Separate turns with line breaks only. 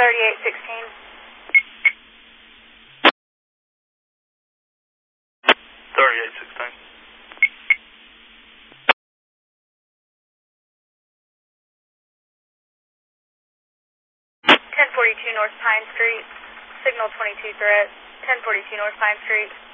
3816.
3816.
1042 North Pine Street. Signal 22 threat. 1042 North Pine Street.